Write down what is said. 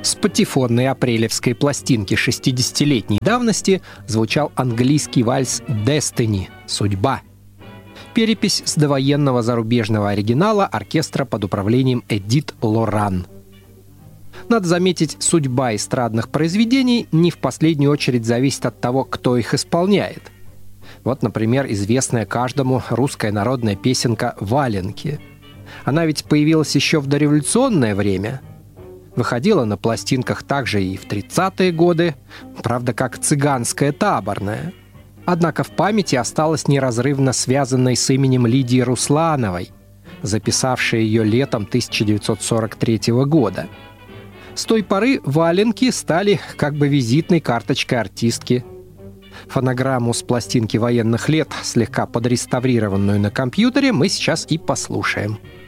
С патефонной апрелевской пластинки 60-летней давности звучал английский вальс «Destiny» — «Судьба». Перепись с довоенного зарубежного оригинала оркестра под управлением Эдит Лоран. Надо заметить, судьба эстрадных произведений не в последнюю очередь зависит от того, кто их исполняет. Вот, например, известная каждому русская народная песенка «Валенки». Она ведь появилась еще в дореволюционное время. Выходила на пластинках также и в 30-е годы, правда, как цыганская таборная. Однако в памяти осталась неразрывно связанной с именем Лидии Руслановой, записавшей ее летом 1943 года. С той поры «Валенки» стали как бы визитной карточкой артистки. Фонограмму с пластинки военных лет, слегка подреставрированную на компьютере, мы сейчас и послушаем.